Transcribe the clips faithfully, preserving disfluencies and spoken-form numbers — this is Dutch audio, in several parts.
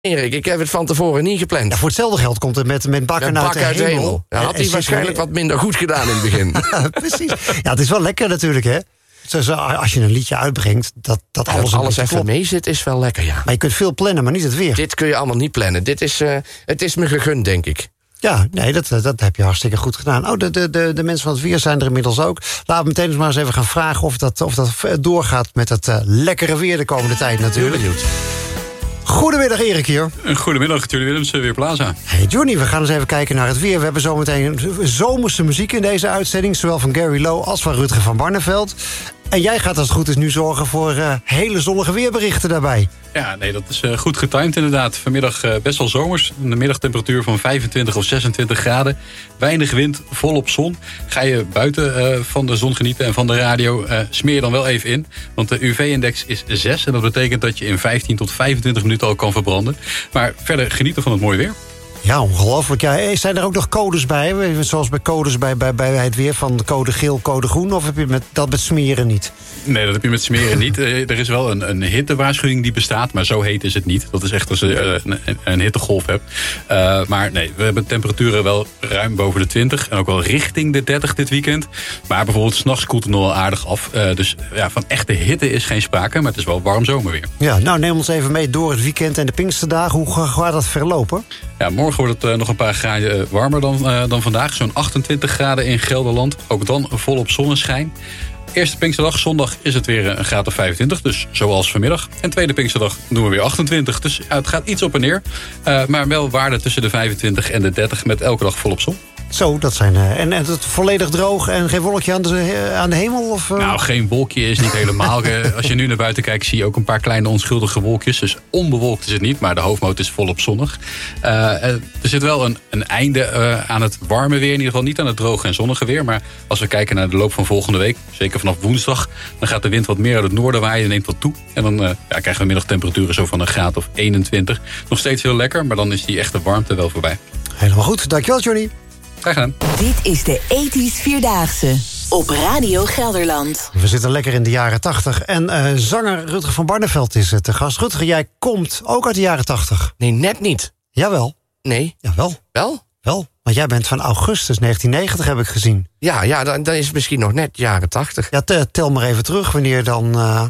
Erik, ik heb het van tevoren niet gepland. Ja, voor hetzelfde geld komt het met, met bakken Met uit, bak uit de de hemel. hemel. Ja, had En hij waarschijnlijk wat minder goed gedaan in het begin. Precies. Ja, het is wel lekker natuurlijk, hè. Zo, zo, als je een liedje uitbrengt, dat, dat Ja, alles, dat alles even klopt. mee zit, is wel lekker, ja. Maar je kunt veel plannen, maar niet het weer. Dit kun je allemaal niet plannen. Dit is, uh, het is me gegund, denk ik. Ja, nee, dat, dat heb je hartstikke goed gedaan. Oh, de, de, de, de mensen van het weer zijn er inmiddels ook. Laten we meteen eens maar eens even gaan vragen of dat, of dat doorgaat met het uh, lekkere weer de komende tijd natuurlijk. Heel benieuwd. Goedemiddag, Erik hier. Goedemiddag, Julie Willems, Weerplaza. Hey Johnny, we gaan eens even kijken naar het weer. We hebben zometeen zomerse muziek in deze uitzending, zowel van Gary Lowe als van Rutger van Barneveld. En jij gaat als het goed is nu zorgen voor uh, hele zonnige weerberichten daarbij. Ja, nee, dat is uh, goed getimed inderdaad. Vanmiddag uh, best wel zomers. Een middagtemperatuur van vijfentwintig of zesentwintig graden. Weinig wind, volop zon. Ga je buiten uh, van de zon genieten en van de radio, uh, smeer je dan wel even in. Want de U V-index is zes. En dat betekent dat je in vijftien tot vijfentwintig minuten al kan verbranden. Maar verder genieten van het mooie weer. Ja, ongelooflijk. Ja, zijn er ook nog codes bij? Zoals bij codes bij, bij, bij het weer van code geel, code groen? Of heb je met, dat met smeren niet? Nee, dat heb je met smeren niet. Er is wel een, een hittewaarschuwing die bestaat, maar zo heet is het niet. Dat is echt als je een, een, een hittegolf hebt. Uh, maar nee, we hebben temperaturen wel ruim boven de twintig. En ook wel richting de dertig dit weekend. Maar bijvoorbeeld 's nachts koelt het nog wel aardig af. Uh, dus ja, van echte hitte is geen sprake, maar het is wel warm zomerweer. Ja, nou neem ons even mee door het weekend en de Pinksterdagen. Hoe gaat dat verlopen? Ja, morgen wordt het uh, nog een paar graden warmer dan, uh, dan vandaag. Zo'n achtentwintig graden in Gelderland. Ook dan volop zonneschijn. Eerste Pinksterdag, zondag, is het weer een graad of vijfentwintig. Dus zoals vanmiddag. En tweede Pinksterdag doen we weer achtentwintig. Dus ja, het gaat iets op en neer. Uh, maar wel waarde tussen de vijfentwintig en de dertig met elke dag volop zon. Zo, dat zijn... Uh, en, en het volledig droog en geen wolkje aan de, aan de hemel? Of, uh... Nou, geen wolkje is niet helemaal. Als je nu naar buiten kijkt, zie je ook een paar kleine onschuldige wolkjes. Dus onbewolkt is het niet, maar de hoofdmoot is volop zonnig. Uh, er zit wel een, een einde uh, aan het warme weer. In ieder geval niet aan het droge en zonnige weer. Maar als we kijken naar de loop van volgende week, zeker vanaf woensdag, dan gaat de wind wat meer uit het noorden waaien en neemt wat toe. En dan uh, ja, krijgen we middagtemperaturen zo van een graad of eenentwintig. Nog steeds heel lekker, maar dan is die echte warmte wel voorbij. Helemaal goed. Dankjewel, Johnny. Graag gedaan. Dit is de ethisch Vierdaagse op Radio Gelderland. We zitten lekker in de jaren tachtig. En uh, zanger Rutger van Barneveld is te gast. Rutger, jij komt ook uit de jaren tachtig. Nee, net niet. Jawel. Nee. Jawel. Wel? Wel. Want jij bent van augustus negentien negentig, heb ik gezien. Ja, ja dan, dan is het misschien nog net jaren tachtig. Ja, te, tel maar even terug wanneer dan... Uh,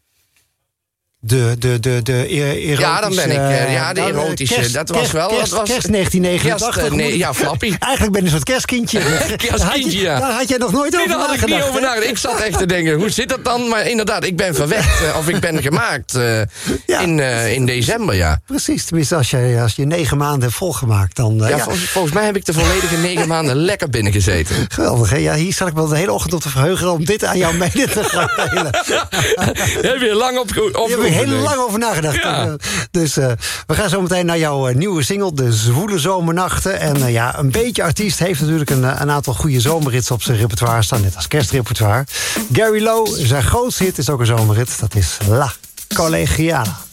De, de, de, de erotische... Ja, dan ben ik... Uh, ja, de erotische. Kerst, dat was kerst, wel... Kerst, dat was, kerst negentien negenentachtig. Kerst, uh, nee, ja, Flappy. Eigenlijk ben je een soort kerstkindje. Kerstkindje, ja. Daar had jij nog nooit nee, over nagedacht. Daar had ik niet over nagedacht. Ik zat echt te denken, hoe zit dat dan? Maar inderdaad, ik ben verwekt. Uh, of ik ben gemaakt uh, ja. in, uh, in december, ja. Precies, tenminste als je, als je negen maanden hebt volgemaakt. Dan, uh, ja, ja. Volgens, volgens mij heb ik de volledige negen maanden lekker binnengezeten. Geweldig, hè? Ja, hier zat ik wel de hele ochtend op te verheugen om dit aan jou mede te gaan delen. Daar heb je lang op, op Je hebt er heel lang over nagedacht. Ja. Dus uh, we gaan zo meteen naar jouw uh, nieuwe single, De Zwoele Zomernachten. En uh, ja, een beetje artiest heeft natuurlijk een, een aantal goede zomerrits op zijn repertoire staan, net als kerstrepertoire. Gary Lowe, zijn grootste hit is ook een zomerrit, dat is La Collegiala.